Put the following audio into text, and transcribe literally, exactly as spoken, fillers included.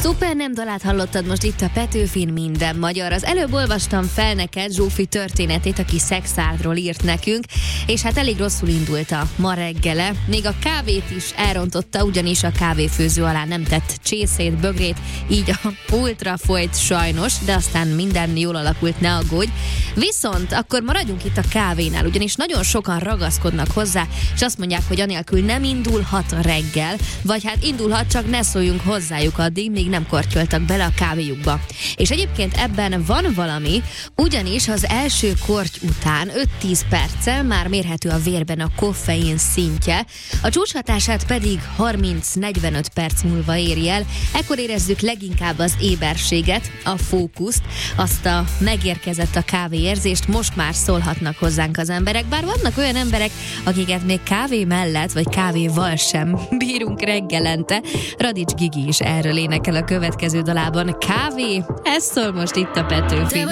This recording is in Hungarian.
Szuper nem dalát hallottad most itt a Petőfin Minden Magyar. Az előbb olvastam fel neked Zsófi történetét, aki Szexárdról írt nekünk, és hát elég rosszul indult a ma reggele. Még a kávét is elrontotta, ugyanis a kávéfőző alá nem tett csészét, bögrét, így a pultra folyt sajnos, de aztán minden jól alakult, ne aggódj. Viszont akkor maradjunk itt a kávénál, ugyanis nagyon sokan ragaszkodnak hozzá, és azt mondják, hogy anélkül nem indulhat a reggel, vagy hát indulhat, csak ne szóljunk hozzájuk addig, míg nem kortyoltak bele a kávéjukba. És egyébként ebben van valami, ugyanis az első korty után öt-tíz perccel már mérhető a vérben a koffein szintje, a csúcshatását pedig harminc-negyvenöt perc múlva éri el, ekkor érezzük leginkább az éberséget, a fókuszt, azt a megérkezett a kávéérzést, most már szólhatnak hozzánk az emberek, bár vannak olyan emberek, akiket még kávé mellett, vagy kávéval sem bírunk reggelente. Radics Gigi is erről énekel a következő dalában. Kávé, ez szól most itt a Petőfin.